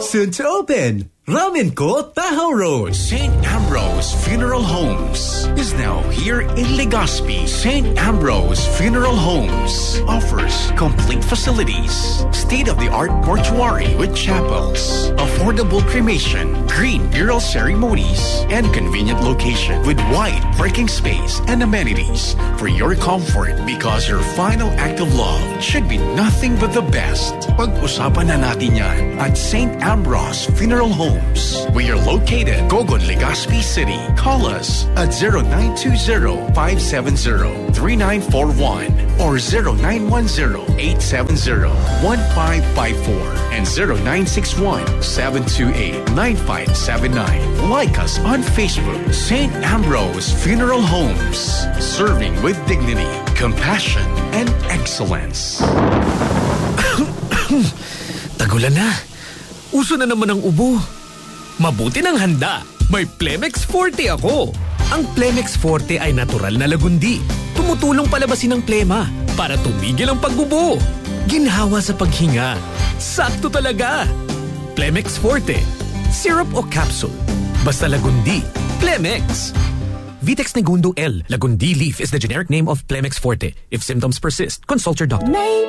Soon to open. Ramen Ko Tahoe Road. St. Ambrose Funeral Homes is now here in Legazpi. St. Ambrose Funeral Homes offers complete facilities, state-of-the-art mortuary with chapels, affordable cremation, green burial ceremonies, and convenient location with wide parking space and amenities for your comfort, because your final act of love should be nothing but the best. Pag-usapan na natin yan at St. Ambrose Funeral Homes. We are located Gogon, Legazpi City. Call us at 0920-570-3941 or 0910-870-1554 and 0961-728-9579. Like us on Facebook. St. Ambrose Funeral Homes. Serving with dignity, compassion, and excellence. Tagulan na. Uso na naman ang ubo. Mabuti ng handa. May Plemex Forte ako. Ang Plemex Forte ay natural na lagundi. Tumutulong palabasin ang plema para tumigil ang pag-ubo. Ginhawa sa paghinga. Sakto talaga. Plemex Forte. Syrup o capsule. Basta lagundi. Plemex. Vitex Negundo L. Lagundi leaf is the generic name of Plemex Forte. If symptoms persist, consult your doctor.